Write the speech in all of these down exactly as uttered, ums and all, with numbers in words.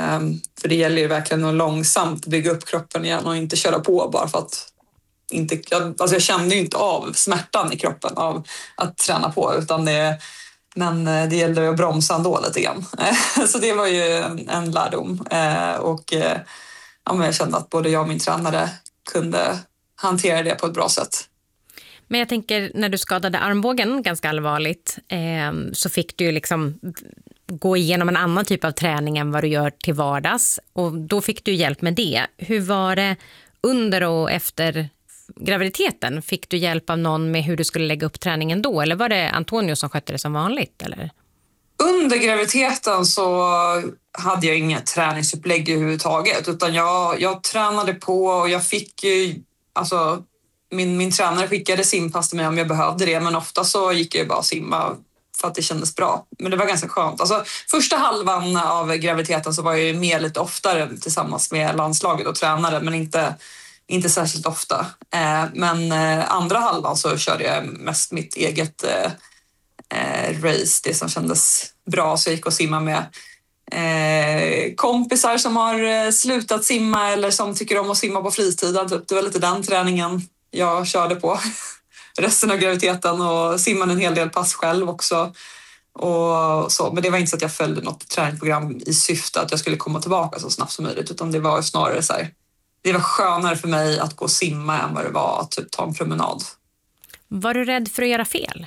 För det gäller ju verkligen att långsamt bygga upp kroppen igen och inte köra på bara för att inte... Jag, alltså jag kände ju inte av smärtan i kroppen av att träna på, utan det... Men det gällde att bromsa ändå lite grann. Så det var ju en lärdom. Och ja, men jag kände att både jag och min tränare kunde hantera det på ett bra sätt. Men jag tänker, när du skadade armbågen ganska allvarligt eh, så fick du ju liksom gå igenom en annan typ av träning än vad du gör till vardags. Och då fick du hjälp med det. Hur var det under och efter graviditeten? Fick du hjälp av någon med hur du skulle lägga upp träningen då? Eller var det Antonio som skötte det som vanligt? Eller? Under graviditeten så hade jag inget träningsupplägg överhuvudtaget. Utan jag, jag tränade på och jag fick ju... Alltså, min, min tränare skickade simpass till mig om jag behövde det. Men ofta så gick jag bara simma för att det kändes bra. Men det var ganska skönt. Alltså, första halvan av graviditeten så var jag med lite oftare tillsammans med landslaget och tränare. Men inte... Inte särskilt ofta. Eh, men eh, andra halvan så körde jag mest mitt eget eh, race. Det som kändes bra. Så jag gick och simma med eh, kompisar som har slutat simma eller som tycker om att simma på fritiden. Typ. Det var lite den träningen jag körde på resten av graviditeten. Och simmade en hel del pass själv också. Och så. Men det var inte så att jag följde något träningsprogram i syfte att jag skulle komma tillbaka så snabbt som möjligt. Utan det var snarare så här... Det var skönare för mig att gå och simma än vad det var att typ, ta en promenad. Var du rädd för att göra fel?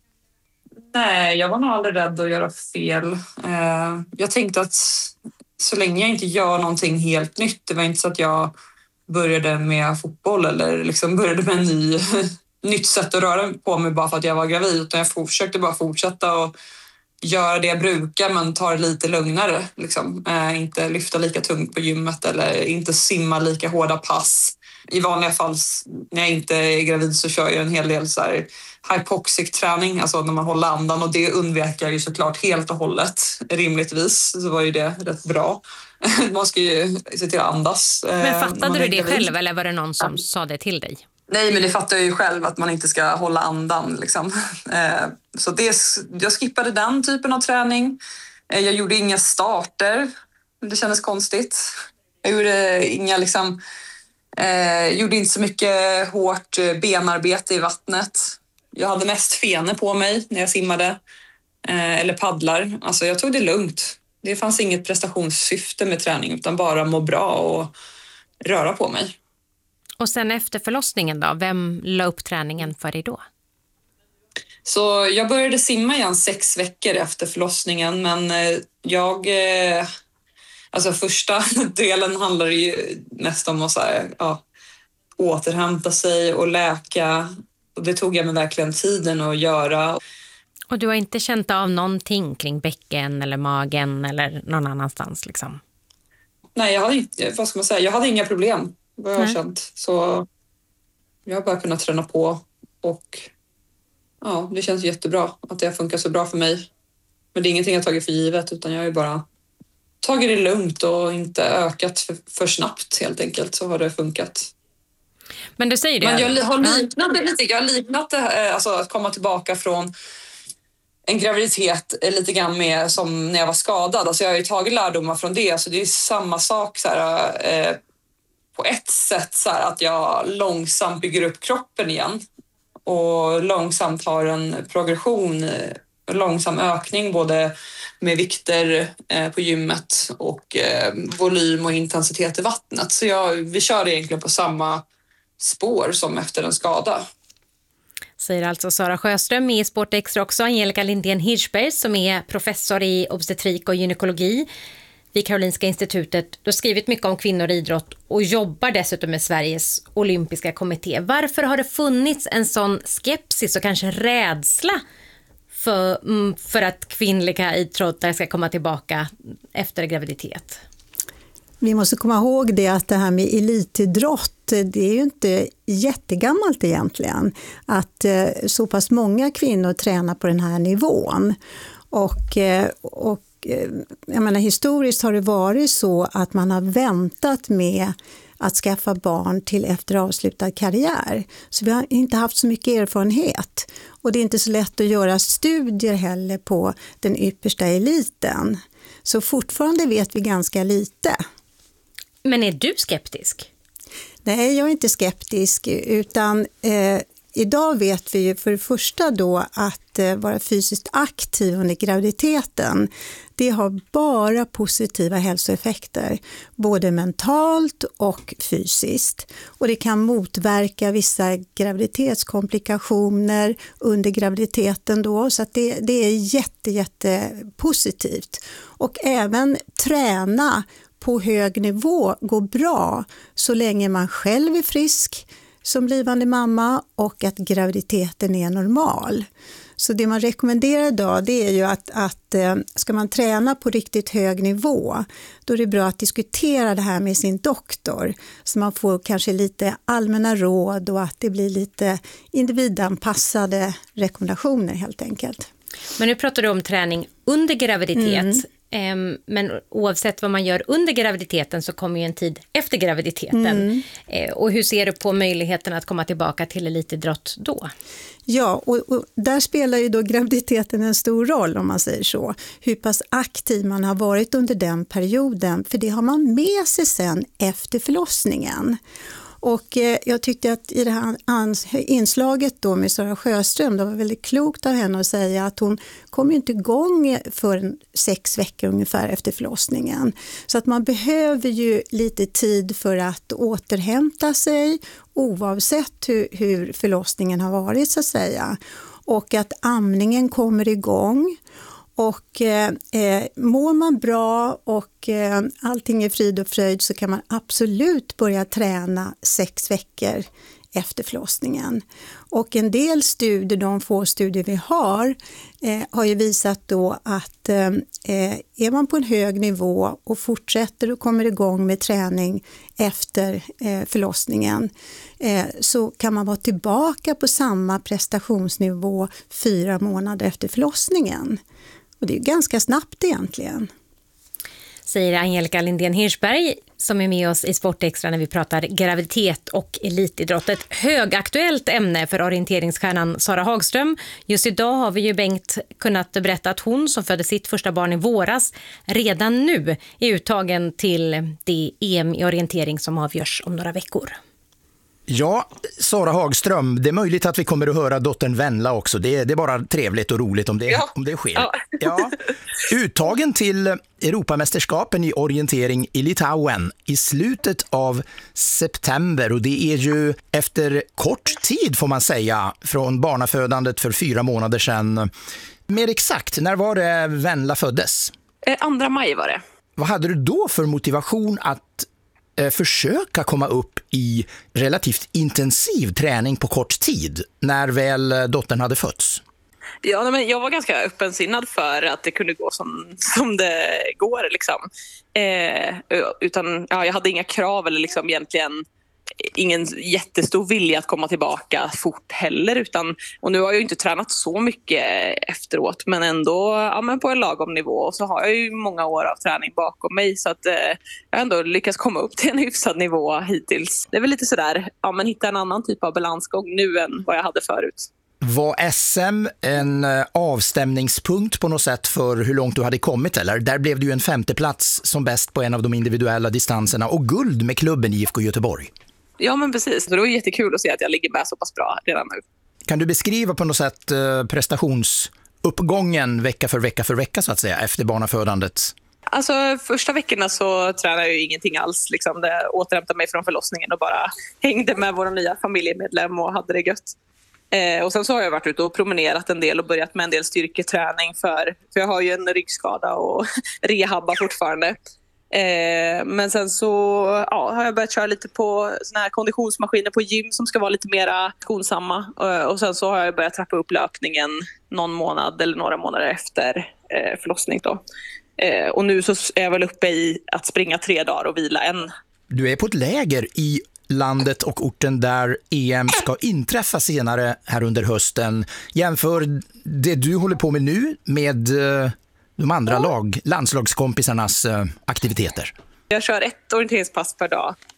Nej, jag var nog aldrig rädd att göra fel. Jag tänkte att så länge jag inte gör någonting helt nytt. Det var inte så att jag började med fotboll eller liksom började med en ny, nytt sätt att röra på mig bara för att jag var gravid. Utan jag försökte bara fortsätta och göra det jag brukar men ta det lite lugnare. Liksom. Eh, inte lyfta lika tungt på gymmet eller inte simma lika hårda pass. I vanliga fall när jag inte är gravid så kör jag en hel del så här hypoxic träning, alltså när man håller andan, och det undviker jag ju såklart helt och hållet. Rimligtvis så var ju det rätt bra. Man ska ju se till att andas. Men fattade du det själv eller var det någon som ja. sa det till dig? Nej, men det fattar jag ju själv att man inte ska hålla andan. Liksom. Så det, jag skippade den typen av träning. Jag gjorde inga starter. Det kändes konstigt. Jag gjorde, inga, liksom, eh, gjorde inte så mycket hårt benarbete i vattnet. Jag hade mest fenor på mig när jag simmade. Eh, eller paddlar. Alltså, jag tog det lugnt. Det fanns inget prestationssyfte med träning utan bara må bra och röra på mig. Och sen efter förlossningen då, vem la upp träningen för dig då? Så jag började simma igen sex veckor efter förlossningen, men jag... Alltså första delen handlar ju mest om att så här, ja, återhämta sig och läka. Och det tog jag mig verkligen tiden att göra. Och du har inte känt av någonting kring bäcken eller magen eller någon annanstans liksom? Nej, jag hade inte, vad ska man säga, jag hade inga problem. Vad jag har känt. Så jag har bara kunnat träna på och ja, det känns jättebra att det funkar så bra för mig. Men det är ingenting jag tagit för givet utan jag har ju bara tagit det lugnt och inte ökat för, för snabbt helt enkelt, så har det funkat. Men du säger det. Men jag har liknat det lite, jag har liknat det, alltså att komma tillbaka från en graviditet lite grann med som när jag var skadad. Alltså jag har ju tagit lärdomar från det, så det är samma sak så här, eh, på ett sätt så här, att jag långsamt bygger upp kroppen igen och långsamt har en progression, en långsam ökning både med vikter eh, på gymmet och eh, volym och intensitet i vattnet. Så jag, vi kör egentligen på samma spår som efter en skada. Säger alltså Sara Sjöström i Sportextra, också Angelica Lindén Hirschberg som är professor i obstetrik och gynekologi vid Karolinska institutet. Du har skrivit mycket om kvinnor och idrott och jobbar dessutom med Sveriges olympiska kommitté. Varför har det funnits en sån skepsis och kanske rädsla för, för att kvinnliga idrottare ska komma tillbaka efter graviditet? Vi måste komma ihåg det att det här med elitidrott, det är ju inte jättegammalt egentligen. Att så pass många kvinnor tränar på den här nivån. Och, och jag menar, historiskt har det varit så att man har väntat med att skaffa barn till efter avslutad karriär. Så vi har inte haft så mycket erfarenhet. Och det är inte så lätt att göra studier heller på den yppersta eliten. Så fortfarande vet vi ganska lite. Men är du skeptisk? Nej, jag är inte skeptisk, utan eh, idag vet vi ju för det första då att eh, vara fysiskt aktiv under graviditeten, det har bara positiva hälsoeffekter, både mentalt och fysiskt. Och det kan motverka vissa graviditetskomplikationer under graviditeten då, så att det, det är jätte, jätte positivt. Och även träna på hög nivå går bra så länge man själv är frisk som blivande mamma och att graviditeten är normal. Så det man rekommenderar idag, det är ju att, att ska man träna på riktigt hög nivå, då är det bra att diskutera det här med sin doktor, så man får kanske lite allmänna råd och att det blir lite individanpassade rekommendationer helt enkelt. Men nu pratar du om träning under graviditet. Mm. Men oavsett vad man gör under graviditeten så kommer ju en tid efter graviditeten. Mm. Och hur ser du på möjligheten att komma tillbaka till elitidrott då? Ja, och, och där spelar ju då graviditeten en stor roll om man säger så. Hur pass aktiv man har varit under den perioden, för det har man med sig sen efter förlossningen. Och eh, jag tyckte att i det här inslaget då med Sara Sjöström, det var väldigt klokt av henne att säga att hon kom inte igång för sex veckor ungefär efter förlossningen. Så att man behöver ju lite tid för att återhämta sig oavsett hur, hur förlossningen har varit så att säga. Och att amningen kommer igång. Och eh, mår man bra och eh, allting är frid och fröjd, så kan man absolut börja träna sex veckor efter förlossningen. Och en del studier, de få studier vi har, eh, har ju visat då att eh, är man på en hög nivå och fortsätter och kommer igång med träning efter eh, förlossningen, eh, så kan man vara tillbaka på samma prestationsnivå fyra månader efter förlossningen. Och det är ganska snabbt egentligen. Säger Angelica Lindén Hirschberg som är med oss i Sportextra när vi pratar graviditet och elitidrott. Ett högaktuellt ämne för orienteringsstjärnan Sara Hagström. Just idag har vi ju Bengt kunnat berätta att hon som födde sitt första barn i våras redan nu är uttagen till det E M i orientering som avgörs om några veckor. Ja, Sara Hagström, det är möjligt att vi kommer att höra dottern Venla också. Det är, det är bara trevligt och roligt om det, ja. om det sker. Ja. Ja. Uttagen till Europamästerskapen i orientering i Litauen i slutet av september, och det är ju efter kort tid får man säga från barnafödandet för fyra månader sedan. Mer exakt, när var det Venla föddes? Andra maj var det. Vad hade du då för motivation att försöka komma upp i relativt intensiv träning på kort tid när väl dottern hade fötts? Ja, men jag var ganska öppensinnad för att det kunde gå som, som det går. Liksom. Eh, utan, ja, jag hade inga krav eller liksom egentligen ingen jättestor vilja att komma tillbaka fort heller. Utan, och nu har jag ju inte tränat så mycket efteråt, men ändå ja, men på en lagom nivå. Och så har jag ju många år av träning bakom mig, så att eh, jag ändå lyckats komma upp till en hyfsad nivå hittills. Det är väl lite sådär, ja, men hitta en annan typ av balansgång nu än vad jag hade förut. Var S M en avstämningspunkt på något sätt för hur långt du hade kommit, eller? Där blev du ju en femte plats som bäst på en av de individuella distanserna och guld med klubben I F K Göteborg. Ja, men precis. Det var jättekul att se att jag ligger med så pass bra redan nu. Kan du beskriva på något sätt prestationsuppgången vecka för vecka för vecka så att säga efter barnafödandet? Alltså första veckorna så tränade jag ju ingenting alls. Liksom det återhämtade mig från förlossningen och bara hängde med våra nya familjemedlem och hade det gött. Eh, och sen så har jag varit ute och promenerat en del och börjat med en del styrketräning för, för jag har ju en ryggskada och rehabba fortfarande. Eh, men sen så ja, har jag börjat köra lite på såna här konditionsmaskiner på gym som ska vara lite mer skonsamma. Eh, och sen så har jag börjat trappa upp löpningen någon månad eller några månader efter eh, förlossning då. Eh, och nu så är jag väl uppe i att springa tre dagar och vila en. Du är på ett läger i landet och orten där E M ska inträffa senare här under hösten. Jämför det du håller på med nu med de andra lag, landslagskompisarnas aktiviteter. Jag kör ett orienteringspass per dag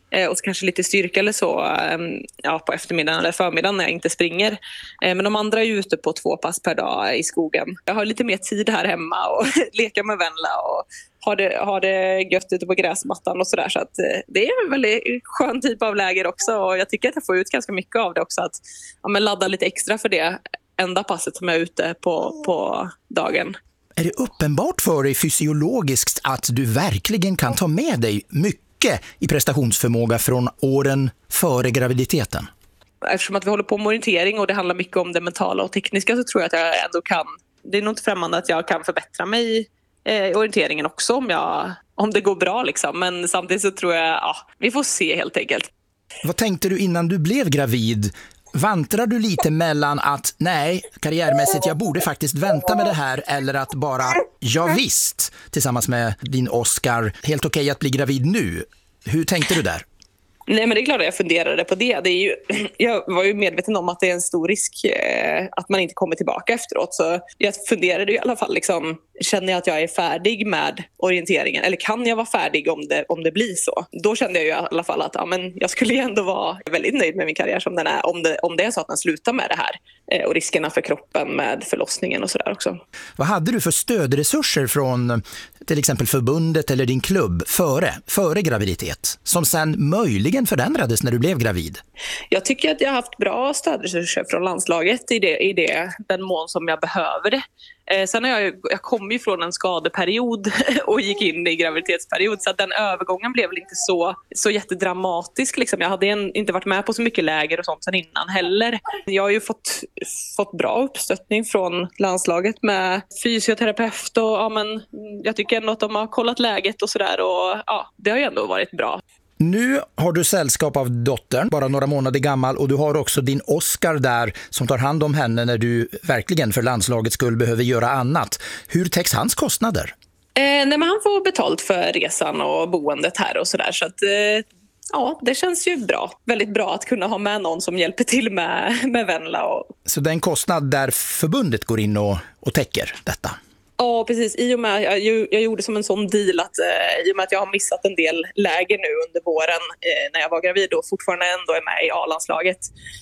och så kanske lite styrka eller så ja, på eftermiddagen eller förmiddagen när jag inte springer. Men de andra är ju ute på två pass per dag i skogen. Jag har lite mer tid här hemma och leka med Venla och har det, har det gött ute på gräsmattan och sådär. Så att det är en väldigt skön typ av läger också och jag tycker att jag får ut ganska mycket av det också. Att ja, men ladda lite extra för det enda passet som jag är ute på, på dagen. Är det uppenbart för dig fysiologiskt att du verkligen kan ta med dig mycket i prestationsförmåga från åren före graviditeten? Eftersom att vi håller på med orientering och det handlar mycket om det mentala och tekniska så tror jag att jag ändå kan. Det är nog inte främmande att jag kan förbättra mig i eh, orienteringen också om, jag, om det går bra. Liksom. Men samtidigt så tror jag, ja, vi får se helt enkelt. Vad tänkte du innan du blev gravid? Vantrar du lite mellan att nej, karriärmässigt, jag borde faktiskt vänta med det här eller att bara, ja visst, tillsammans med din Oscar, helt okej att bli gravid nu. Hur tänkte du där? Nej, men det är klart att jag funderade på det. det är ju, jag var ju medveten om att det är en stor risk eh, att man inte kommer tillbaka efteråt. Så jag funderade i alla fall, liksom, känner jag att jag är färdig med orienteringen? Eller kan jag vara färdig om det, om det blir så? Då kände jag ju i alla fall att ja, men jag skulle ju ändå vara väldigt nöjd med min karriär som den är. Om det, om det är så att den slutar med det här. Eh, och riskerna för kroppen med förlossningen och sådär också. Vad hade du för stödresurser från till exempel förbundet eller din klubb före, före graviditet? Som sen möjligen förändrades när du blev gravid? Jag tycker att jag har haft bra stödresurser från landslaget i, det, i det, den mån som jag behöver det. Eh, sen har jag, jag kom ju från en skadeperiod och gick in i graviditetsperiod så att den övergången blev väl inte så, så jättedramatisk. Liksom. Jag hade en, inte varit med på så mycket läger och sånt sen innan heller. Jag har ju fått, fått bra uppstöttning från landslaget med fysioterapeut och ja, men, jag tycker ändå att de har kollat läget och sådär och ja, det har ju ändå varit bra. Nu har du sällskap av dottern, bara några månader gammal, och du har också din Oscar där som tar hand om henne när du verkligen för landslagets skull behöver göra annat. Hur täcks hans kostnader? Eh, nej, men han får betalt för resan och boendet här och sådär så att eh, ja, det känns ju bra. Väldigt bra att kunna ha med någon som hjälper till med, med Venla. Och... Så det är en kostnad där förbundet går in och, och täcker detta? Ja, precis. I och med, jag, jag gjorde som en sån deal att eh, i och med att jag har missat en del läger nu under våren eh, när jag var gravid och fortfarande ändå är med i A-landslaget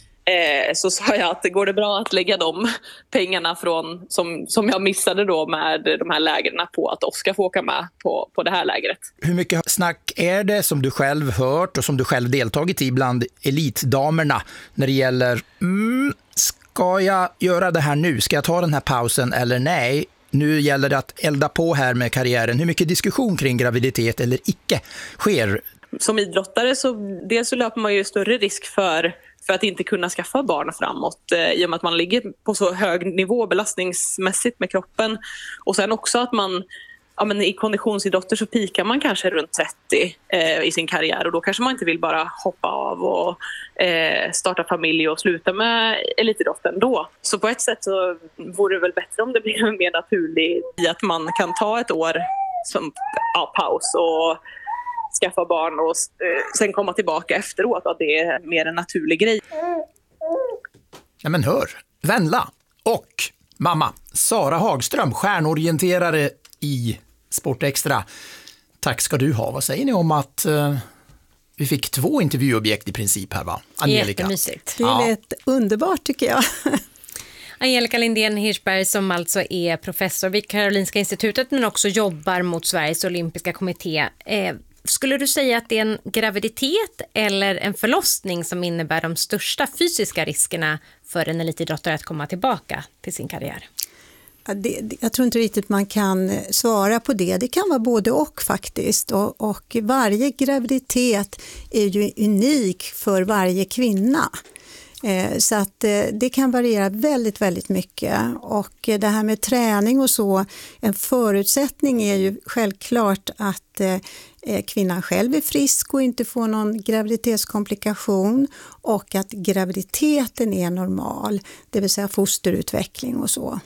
eh, så sa jag att det går det bra att lägga de pengarna från, som, som jag missade då med de här lägren på att Oscar får åka med på, på det här lägret. Hur mycket snack är det som du själv hört och som du själv deltagit i bland elitdamerna när det gäller mm, ska jag göra det här nu? Ska jag ta den här pausen eller nej? Nu gäller det att elda på här med karriären. Hur mycket diskussion kring graviditet eller icke sker? Som idrottare så, dels så löper man ju större risk för, för att inte kunna skaffa barn framåt eh, i och med att man ligger på så hög nivå belastningsmässigt med kroppen. Och sen också att man ja, men i konditionsidrotter så pikar man kanske runt trettio eh, i sin karriär och då kanske man inte vill bara hoppa av och eh, starta familj och sluta med elitidrotten då. Så på ett sätt så vore det väl bättre om det blir mer naturligt i att man kan ta ett år som ja, paus och skaffa barn och eh, sen komma tillbaka efteråt, att det är mer en naturlig grej. Ja men hör, Venla och mamma Sara Hagström, stjärnorienterare i Sportextra. Tack ska du ha. Vad säger ni om att uh, vi fick två intervjuobjekt i princip här, va? Angelica. Jättemysigt. Det är lite ja. underbart tycker jag. Angelica Lindén Hirschberg som alltså är professor vid Karolinska institutet men också jobbar mot Sveriges olympiska kommitté. Eh, skulle du säga att det är en graviditet eller en förlossning som innebär de största fysiska riskerna för en elitidrottare att komma tillbaka till sin karriär? Det, jag tror inte riktigt man kan svara på det. Det kan vara både och faktiskt. Och, och varje graviditet är ju unik för varje kvinna. Eh, så att eh, det kan variera väldigt, väldigt mycket. Och eh, det här med träning och så, en förutsättning är ju självklart att eh, kvinnan själv är frisk och inte får någon graviditetskomplikation och att graviditeten är normal, det vill säga fosterutveckling och så.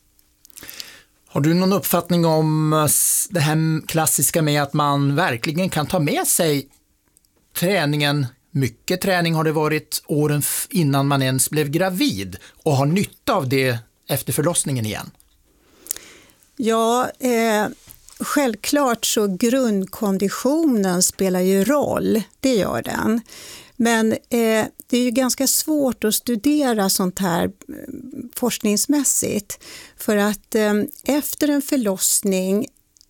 Har du någon uppfattning om det här klassiska med att man verkligen kan ta med sig träningen? Mycket träning har det varit åren innan man ens blev gravid och har nytta av det efter förlossningen igen. Ja, eh, självklart så grundkonditionen spelar ju roll, det gör den. Men eh, det är ju ganska svårt att studera sånt här forskningsmässigt, för att eh, efter en förlossning,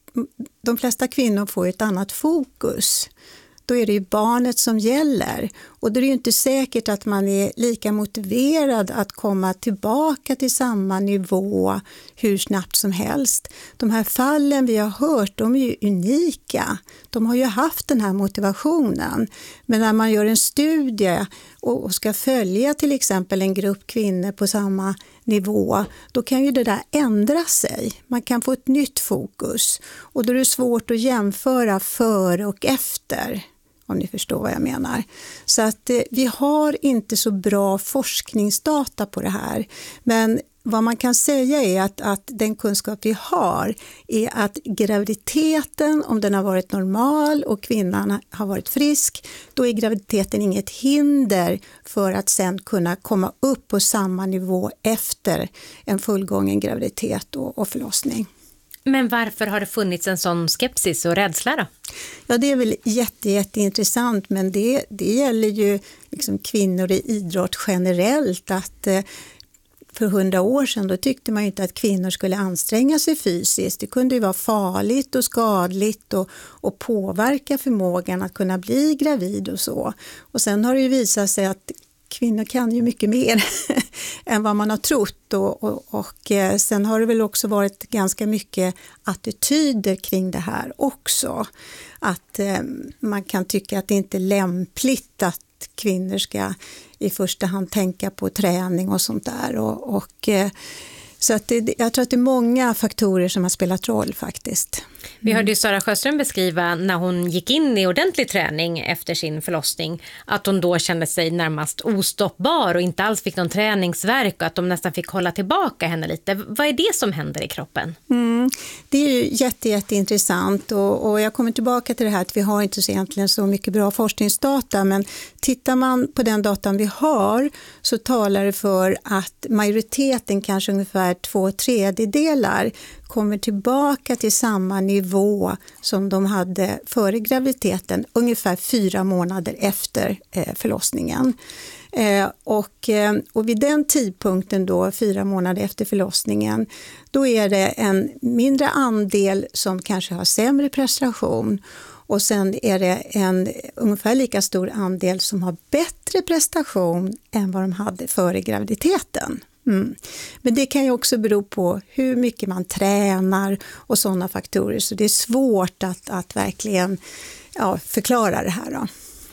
de flesta kvinnor får ett annat fokus. Då är det ju barnet som gäller, och då är det ju inte säkert att man är lika motiverad att komma tillbaka till samma nivå hur snabbt som helst. De här fallen vi har hört, de är ju unika. De har ju haft den här motivationen. Men när man gör en studie och ska följa till exempel en grupp kvinnor på samma nivå, då kan ju det där ändra sig. Man kan få ett nytt fokus, och då är det svårt att jämföra före och efter, om ni förstår vad jag menar. Så att eh, vi har inte så bra forskningsdata på det här. Men vad man kan säga är att, att den kunskap vi har är att graviditeten, om den har varit normal och kvinnan har varit frisk, då är graviditeten inget hinder för att sen kunna komma upp på samma nivå efter en fullgången graviditet och, och förlossning. Men varför har det funnits en sån skepsis och rädsla då? Ja, det är väl jätte, jätteintressant, men det, det gäller ju liksom kvinnor i idrott generellt, att eh, för hundra år sedan då tyckte man ju inte att kvinnor skulle anstränga sig fysiskt. Det kunde ju vara farligt och skadligt och, och påverka förmågan att kunna bli gravid och så. Och sen har det ju visat sig att kvinnor kan ju mycket mer än vad man har trott, och, och, och sen har det väl också varit ganska mycket attityder kring det här också. Att eh, man kan tycka att det inte är lämpligt att kvinnor ska i första hand tänka på träning och sånt där. Och, och, eh, så att det, jag tror att det är många faktorer som har spelat roll faktiskt. Vi hörde ju Sara Sjöström beskriva när hon gick in i ordentlig träning efter sin förlossning, att hon då kände sig närmast ostoppbar och inte alls fick någon träningsvärk, och att de nästan fick hålla tillbaka henne lite. Vad är det som händer i kroppen? Mm, det är ju jätte, jätteintressant, och, och jag kommer tillbaka till det här att vi har inte så egentligen så mycket bra forskningsdata, men tittar man på den datan vi har så talar det för att majoriteten, kanske ungefär två tredjedelar, kommer tillbaka till samma nivå som de hade före graviditeten, ungefär fyra månader efter eh, förlossningen. Eh, och, eh, och vid den tidpunkten då, fyra månader efter förlossningen, då är det en mindre andel som kanske har sämre prestation, och sen är det en ungefär lika stor andel som har bättre prestation än vad de hade före graviditeten. Mm. Men det kan ju också bero på hur mycket man tränar och sådana faktorer, så det är svårt att, att verkligen ja, förklara det här då.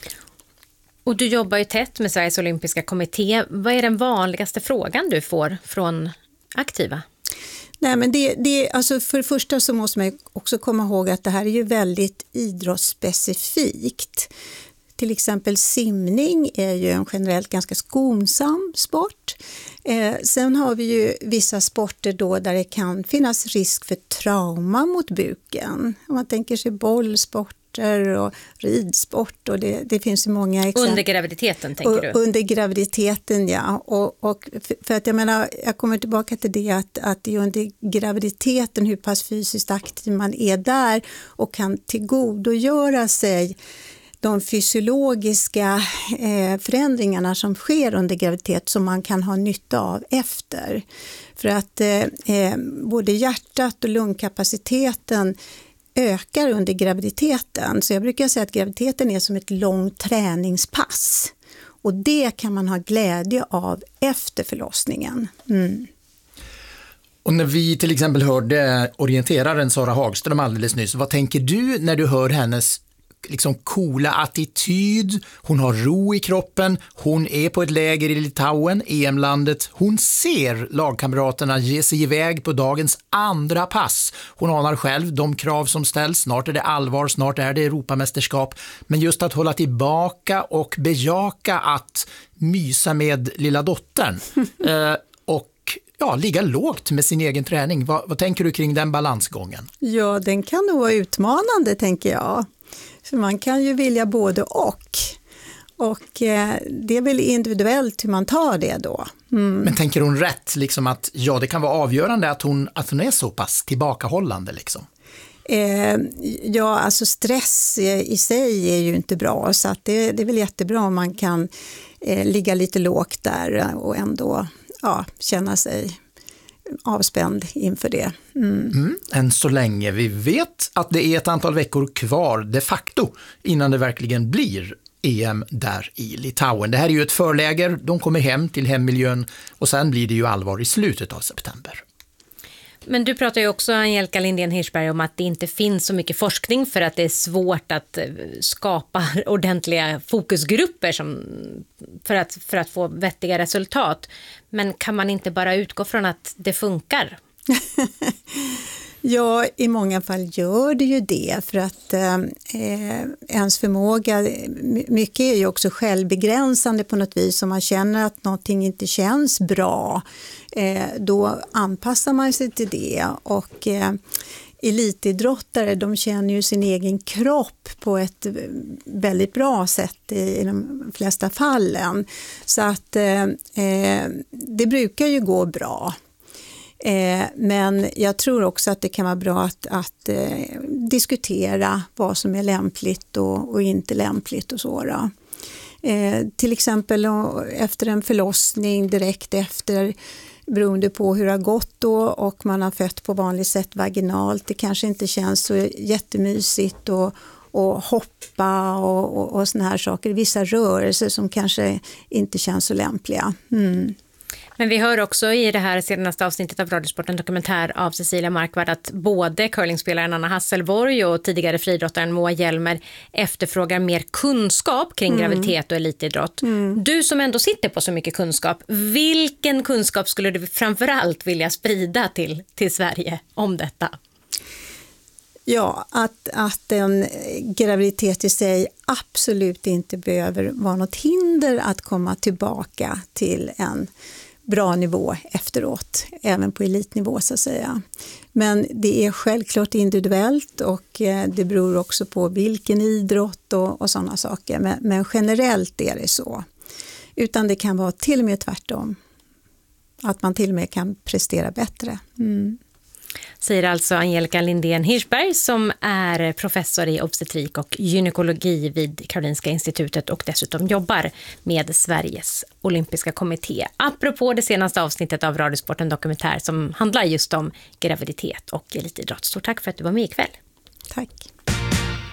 Och du jobbar ju tätt med Sveriges olympiska kommitté. Vad är den vanligaste frågan du får från aktiva? Nej, men det, det, alltså för det första så måste man också komma ihåg att det här är ju väldigt idrottsspecifikt. Till exempel simning är ju en generellt ganska skonsam sport. Eh, sen har vi ju vissa sporter då där det kan finnas risk för trauma mot buken. Om man tänker sig bollsporter och ridsport, och det, det finns ju många exempel. Under graviditeten tänker du? Under graviditeten, ja. Och, och för att jag menar, jag kommer tillbaka till det att, att det är under graviditeten hur pass fysiskt aktiv man är där och kan tillgodogöra sig de fysiologiska eh, förändringarna som sker under graviditet som man kan ha nytta av efter. För att eh, både hjärtat och lungkapaciteten ökar under graviditeten. Så jag brukar säga att graviditeten är som ett långt träningspass. Och det kan man ha glädje av efter förlossningen. Mm. Och när vi till exempel hörde orienteraren Sara Hagström alldeles nyss, vad tänker du när du hör hennes liksom coola attityd? Hon har ro i kroppen, hon är på ett läger i Litauen, E M-landet, hon ser lagkamraterna ge sig iväg på dagens andra pass. Hon anar själv de krav som ställs, snart är det allvar, snart är det Europamästerskap, men just att hålla tillbaka och bejaka att mysa med lilla dottern eh, och ja, ligga lågt med sin egen träning. Vad, vad tänker du kring den balansgången? Ja, den kan nog vara utmanande, tänker jag. För man kan ju vilja både och. Och eh, det är väl individuellt hur man tar det då. Mm. Men tänker hon rätt liksom att ja, det kan vara avgörande att hon, att hon är så pass tillbakahållande liksom? Eh, ja, alltså stress i sig är ju inte bra, så att det, det är väl jättebra om man kan eh, ligga lite lågt där och ändå ja, känna sig avspänd inför det. Mm. Mm, än så länge. Vi vet att det är ett antal veckor kvar de facto innan det verkligen blir E M där i Litauen. Det här är ju ett förläger, de kommer hem till hemmiljön och sen blir det ju allvar i slutet av september. Men du pratar ju också, Angelica Lindén Hirschberg, om att det inte finns så mycket forskning för att det är svårt att skapa ordentliga fokusgrupper som, för, att, för att få vettiga resultat. Men kan man inte bara utgå från att det funkar? Ja, i många fall gör det ju det, för att eh, ens förmåga, mycket är ju också självbegränsande på något vis. Om man känner att någonting inte känns bra, eh, då anpassar man sig till det. Och eh, elitidrottare, de känner ju sin egen kropp på ett väldigt bra sätt i, i de flesta fallen. Så att eh, det brukar ju gå bra. Eh, men jag tror också att det kan vara bra att, att eh, diskutera vad som är lämpligt och, och inte lämpligt och så då. Eh, till exempel efter en förlossning, direkt efter, beroende på hur det har gått då, och man har fött på vanligt sätt vaginalt, det kanske inte känns så jättemysigt och, och hoppa och, och, och såna här saker, vissa rörelser som kanske inte känns så lämpliga. Mm. Men vi hör också i det här senaste avsnittet av Radiosporten dokumentär av Cecilia Markvard att både curlingspelaren Anna Hasselborg och tidigare friidrottaren Moa Hjelmer efterfrågar mer kunskap kring mm. graviditet och elitidrott. Mm. Du som ändå sitter på så mycket kunskap, vilken kunskap skulle du framförallt vilja sprida till, till Sverige om detta? Ja, att, att en graviditet i sig absolut inte behöver vara något hinder att komma tillbaka till en bra nivå efteråt, även på elitnivå så att säga. Men det är självklart individuellt och det beror också på vilken idrott och, och sådana saker. Men, men generellt är det så. Utan det kan vara till och med tvärtom. Att man till och med kan prestera bättre. Mm. Säger alltså Angelica Lindén Hirschberg som är professor i obstetrik och gynekologi vid Karolinska institutet och dessutom jobbar med Sveriges olympiska kommitté. Apropå det senaste avsnittet av Radiosporten dokumentär som handlar just om graviditet och elitidrott. Stort tack för att du var med ikväll. Tack.